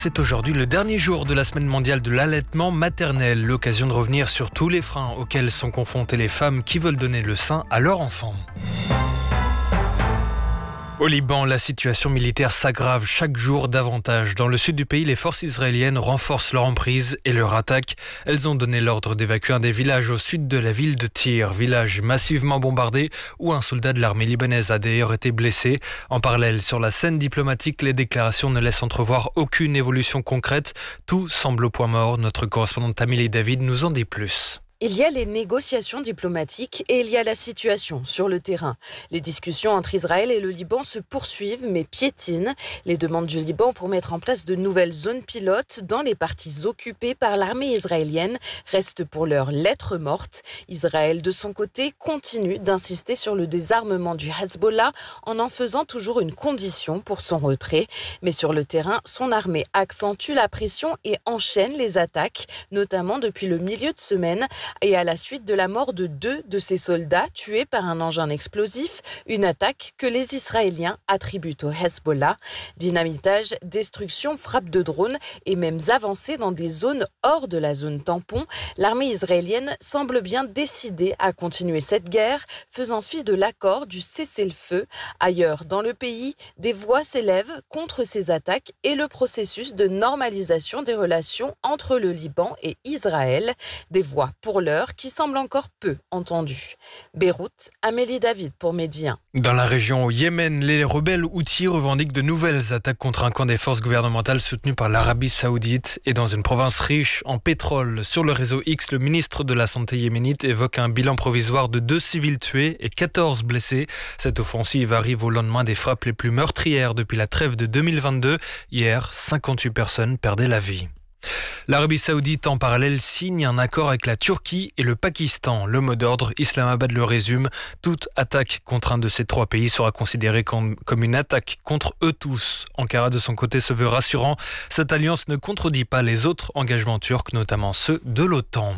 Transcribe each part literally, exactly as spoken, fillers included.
C'est aujourd'hui le dernier jour de la semaine mondiale de l'allaitement maternel, l'occasion de revenir sur tous les freins auxquels sont confrontées les femmes qui veulent donner le sein à leur enfant. Au Liban, la situation militaire s'aggrave chaque jour davantage. Dans le sud du pays, les forces israéliennes renforcent leur emprise et leur attaque. Elles ont donné l'ordre d'évacuer un des villages au sud de la ville de Tyr, village massivement bombardé où un soldat de l'armée libanaise a d'ailleurs été blessé. En parallèle, sur la scène diplomatique, les déclarations ne laissent entrevoir aucune évolution concrète. Tout semble au point mort. Notre correspondante Amélie David nous en dit plus. Il y a les négociations diplomatiques et il y a la situation sur le terrain. Les discussions entre Israël et le Liban se poursuivent mais piétinent. Les demandes du Liban pour mettre en place de nouvelles zones pilotes dans les parties occupées par l'armée israélienne restent pour l'heure lettre morte. Israël, de son côté, continue d'insister sur le désarmement du Hezbollah en en faisant toujours une condition pour son retrait. Mais sur le terrain, son armée accentue la pression et enchaîne les attaques, notamment depuis le milieu de semaine, et à la suite de la mort de deux de ses soldats tués par un engin explosif, une attaque que les Israéliens attribuent au Hezbollah. Dynamitage, destruction, frappe de drones et même avancées dans des zones hors de la zone tampon, l'armée israélienne semble bien décidée à continuer cette guerre, faisant fi de l'accord du cessez-le-feu. Ailleurs dans le pays, des voix s'élèvent contre ces attaques et le processus de normalisation des relations entre le Liban et Israël. Des voix pour l'heure qui semble encore peu entendue. Beyrouth, Amélie David pour Média. Dans la région au Yémen, les rebelles houthis revendiquent de nouvelles attaques contre un camp des forces gouvernementales soutenues par l'Arabie Saoudite. Et dans une province riche en pétrole, sur le réseau X, le ministre de la Santé yéménite évoque un bilan provisoire de deux civils tués et quatorze blessés. Cette offensive arrive au lendemain des frappes les plus meurtrières depuis la trêve de deux mille vingt-deux. Hier, cinquante-huit personnes perdaient la vie. L'Arabie Saoudite, en parallèle, signe un accord avec la Turquie et le Pakistan. Le mot d'ordre, Islamabad le résume. Toute attaque contre un de ces trois pays sera considérée comme, comme une attaque contre eux tous. Ankara, de son côté, se veut rassurant. Cette alliance ne contredit pas les autres engagements turcs, notamment ceux de l'OTAN.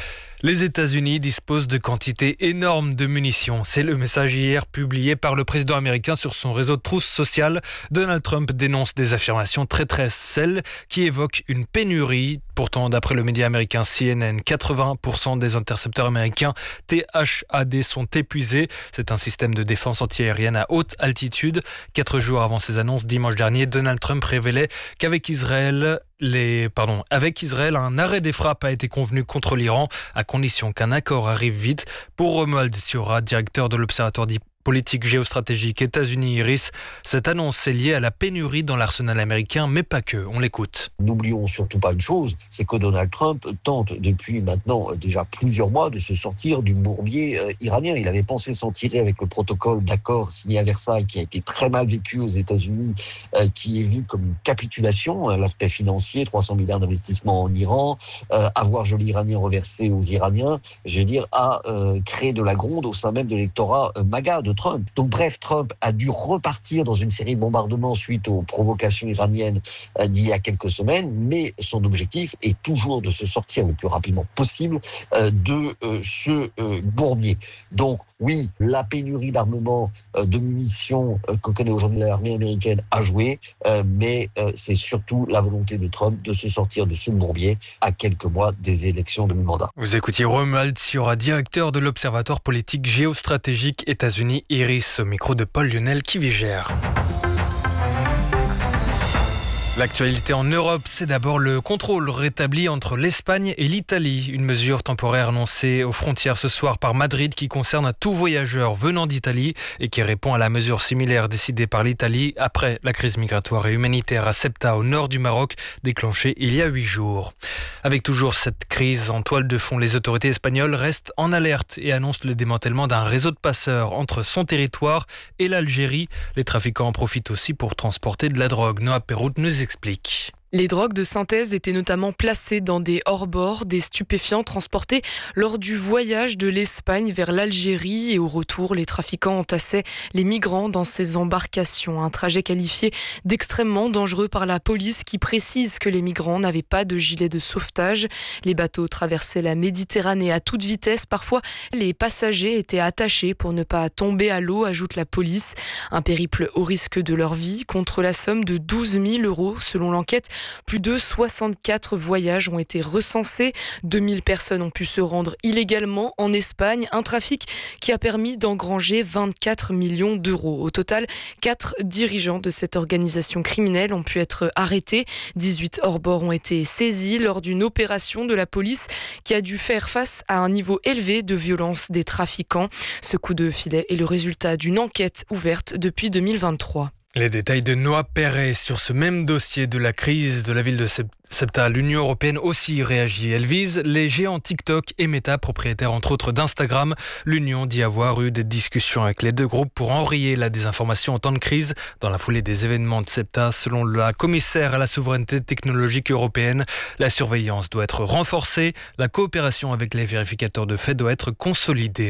Les États-Unis disposent de quantités énormes de munitions. C'est le message hier publié par le président américain sur son réseau de trousse sociale. Donald Trump dénonce des affirmations très très celles qui évoquent une pénurie. Pourtant, d'après le média américain C N N, quatre-vingts pour cent des intercepteurs américains T H A D sont épuisés. C'est un système de défense antiaérienne à haute altitude. Quatre jours avant ces annonces, dimanche dernier, Donald Trump révélait qu'avec Israël, Les, pardon, avec Israël, un arrêt des frappes a été convenu contre l'Iran, à condition qu'un accord arrive vite. Pour Romuald Siora, directeur de l'Observatoire politique géostratégique États-Unis-Iris, cette annonce est liée à la pénurie dans l'arsenal américain, mais pas que. On l'écoute. N'oublions surtout pas une chose, c'est que Donald Trump tente depuis maintenant déjà plusieurs mois de se sortir du bourbier euh, iranien. Il avait pensé s'en tirer avec le protocole d'accord signé à Versailles, qui a été très mal vécu aux États-Unis, euh, qui est vu comme une capitulation. Euh, l'aspect financier, trois cents milliards d'investissements en Iran, euh, avoir joli iranien reversé aux Iraniens, je veux dire, a euh, créé de la gronde au sein même de l'électorat euh, MAGA de Trump. Donc bref, Trump a dû repartir dans une série de bombardements suite aux provocations iraniennes euh, d'il y a quelques semaines, mais son objectif est toujours de se sortir le plus rapidement possible euh, de euh, ce euh, bourbier. Donc oui, la pénurie d'armement, euh, de munitions euh, que connaît aujourd'hui l'armée américaine a joué, euh, mais euh, c'est surtout la volonté de Trump de se sortir de ce bourbier à quelques mois des élections de mi-mandat. Vous écoutiez Romuald Siora, directeur de l'Observatoire politique géostratégique États-Unis Iris, au micro de Paul Lionel Kivigère. L'actualité en Europe, c'est d'abord le contrôle rétabli entre l'Espagne et l'Italie. Une mesure temporaire annoncée aux frontières ce soir par Madrid qui concerne tout voyageur venant d'Italie et qui répond à la mesure similaire décidée par l'Italie après la crise migratoire et humanitaire à Ceuta au nord du Maroc, déclenchée il y a huit jours. Avec toujours cette crise en toile de fond, les autorités espagnoles restent en alerte et annoncent le démantèlement d'un réseau de passeurs entre son territoire et l'Algérie. Les trafiquants en profitent aussi pour transporter de la drogue. Noah Perrout nous explique. Les drogues de synthèse étaient notamment placées dans des hors-bords, des stupéfiants transportés lors du voyage de l'Espagne vers l'Algérie, et au retour, les trafiquants entassaient les migrants dans ces embarcations. Un trajet qualifié d'extrêmement dangereux par la police qui précise que les migrants n'avaient pas de gilet de sauvetage. Les bateaux traversaient la Méditerranée à toute vitesse. Parfois, les passagers étaient attachés pour ne pas tomber à l'eau, ajoute la police. Un périple au risque de leur vie contre la somme de douze mille euros selon l'enquête Plus de soixante-quatre voyages ont été recensés. deux mille personnes ont pu se rendre illégalement en Espagne. Un trafic qui a permis d'engranger vingt-quatre millions d'euros. Au total, quatre dirigeants de cette organisation criminelle ont pu être arrêtés. dix-huit hors-bord ont été saisis lors d'une opération de la police qui a dû faire face à un niveau élevé de violence des trafiquants. Ce coup de filet est le résultat d'une enquête ouverte depuis deux mille vingt-trois. Les détails de Noah Perret sur ce même dossier de la crise de la ville de Ceuta. L'Union européenne aussi réagit. Elle vise les géants TikTok et Meta, propriétaires entre autres d'Instagram. L'Union dit avoir eu des discussions avec les deux groupes pour enrayer la désinformation en temps de crise dans la foulée des événements de Ceuta. Selon la commissaire à la souveraineté technologique européenne, la surveillance doit être renforcée. La coopération avec les vérificateurs de faits doit être consolidée.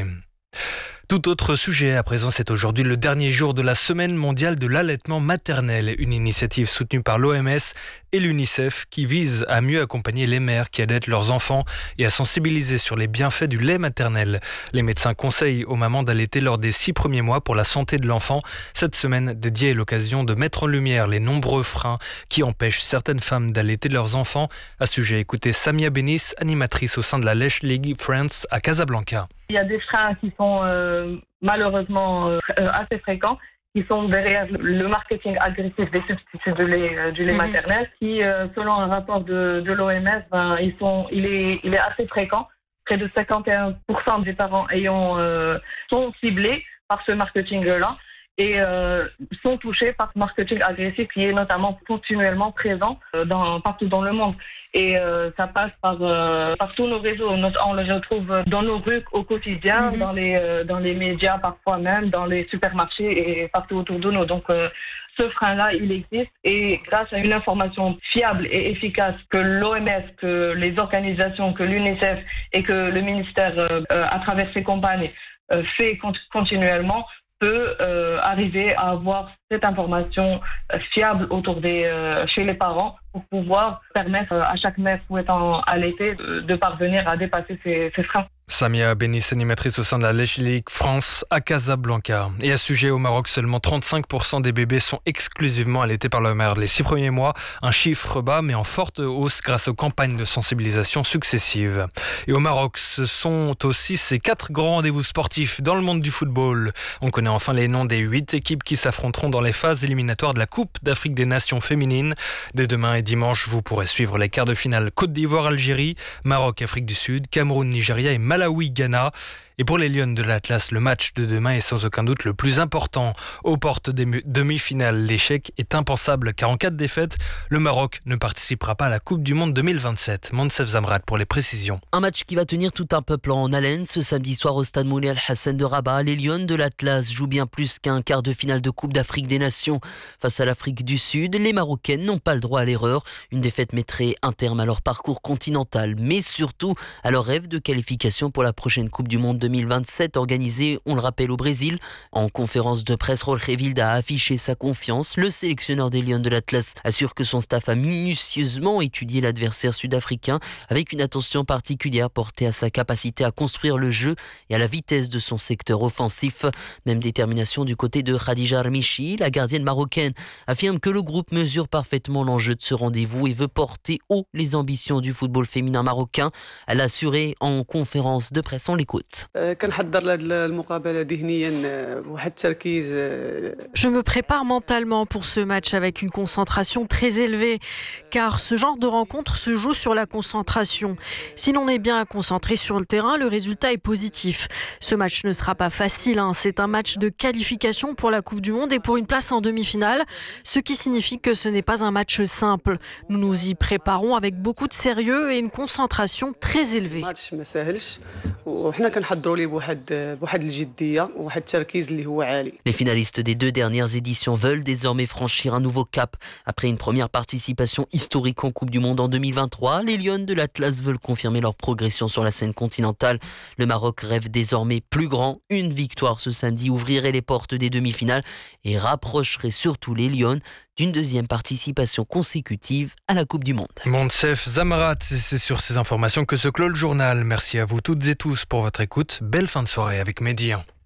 Tout autre sujet, à présent, c'est aujourd'hui le dernier jour de la semaine mondiale de l'allaitement maternel, une initiative soutenue par l'O M S et l'UNICEF qui vise à mieux accompagner les mères qui allaitent leurs enfants et à sensibiliser sur les bienfaits du lait maternel. Les médecins conseillent aux mamans d'allaiter lors des six premiers mois pour la santé de l'enfant. Cette semaine dédiée est l'occasion de mettre en lumière les nombreux freins qui empêchent certaines femmes d'allaiter leurs enfants. À ce sujet, écoutez Samia Benis, animatrice au sein de la Lech League France à Casablanca. Il y a des freins qui sont euh, malheureusement euh, assez fréquents, qui sont derrière le marketing agressif des substituts de lait, euh, du lait mmh. maternel, qui, euh, selon un rapport de, de l'O M S, ben, ils sont, il, est, il est assez fréquent. Près de cinquante et un pour cent des parents ayant, euh, sont ciblés par ce marketing-là et euh, sont touchés par ce marketing agressif qui est notamment continuellement présent euh, dans, partout dans le monde. Et euh, ça passe par, euh, par tous nos réseaux. On le retrouve dans nos rues au quotidien, mmh. dans, les, euh, dans les médias parfois même, dans les supermarchés et partout autour de nous. Donc euh, ce frein-là, il existe. Et grâce à une information fiable et efficace que l'O M S, que les organisations, que l'UNICEF et que le ministère, euh, à travers ses campagnes, euh, fait continuellement, peut euh, arriver à avoir cette information euh, fiable autour des, euh, chez les parents pour pouvoir permettre euh, à chaque mère souhaitant allaiter de, de parvenir à dépasser ces, ces freins. Samia Benis, animatrice au sein de la Lech League France à Casablanca. Et à ce sujet, au Maroc, seulement trente-cinq pour cent des bébés sont exclusivement allaités par leur mère les six premiers mois. Un chiffre bas, mais en forte hausse grâce aux campagnes de sensibilisation successives. Et au Maroc, ce sont aussi ces quatre grands rendez-vous sportifs dans le monde du football. On connaît enfin les noms des huit équipes qui s'affronteront dans les phases éliminatoires de la Coupe d'Afrique des Nations féminines. Dès demain et dimanche, vous pourrez suivre les quarts de finale Côte d'Ivoire-Algérie, Maroc-Afrique du Sud, Cameroun-Nigeria et Malawi-Ghana. Et pour les Lions de l'Atlas, le match de demain est sans aucun doute le plus important. Aux portes des demi-finales, l'échec est impensable car en cas de défaite, le Maroc ne participera pas à la Coupe du Monde deux mille vingt-sept. Monsef Zamrat pour les précisions. Un match qui va tenir tout un peuple en haleine. Ce samedi soir au stade Moulay Al-Hassan de Rabat, les Lions de l'Atlas jouent bien plus qu'un quart de finale de Coupe d'Afrique des Nations. Face à l'Afrique du Sud, les Marocaines n'ont pas le droit à l'erreur. Une défaite mettrait un terme à leur parcours continental, mais surtout à leur rêve de qualification pour la prochaine Coupe du Monde deux mille vingt-sept organisée, on le rappelle, au Brésil. En conférence de presse, Jorge Vilda a affiché sa confiance. Le sélectionneur des Lions de l'Atlas assure que son staff a minutieusement étudié l'adversaire sud-africain avec une attention particulière portée à sa capacité à construire le jeu et à la vitesse de son secteur offensif. Même détermination du côté de Khadija Armichi. La gardienne marocaine affirme que le groupe mesure parfaitement l'enjeu de ce rendez-vous et veut porter haut les ambitions du football féminin marocain. Elle a assuré en conférence de presse, on l'écoute. Je me prépare mentalement pour ce match avec une concentration très élevée, car ce genre de rencontre se joue sur la concentration. Si l'on est bien concentré sur le terrain, le résultat est positif. Ce match ne sera pas facile, hein. C'est un match de qualification pour la Coupe du Monde et pour une place en demi-finale, ce qui signifie que ce n'est pas un match simple. Nous nous y préparons avec beaucoup de sérieux et une concentration très élevée. Les finalistes des deux dernières éditions veulent désormais franchir un nouveau cap. Après une première participation historique en Coupe du Monde en deux mille vingt-trois, les Lions de l'Atlas veulent confirmer leur progression sur la scène continentale. Le Maroc rêve désormais plus grand. Une victoire ce samedi ouvrirait les portes des demi-finales et rapprocherait surtout les Lions d'une deuxième participation consécutive à la Coupe du Monde. Monsef Zamrat, c'est sur ces informations que se clôt le journal. Merci à vous toutes et tous pour votre écoute. Belle fin de soirée avec Mehdi.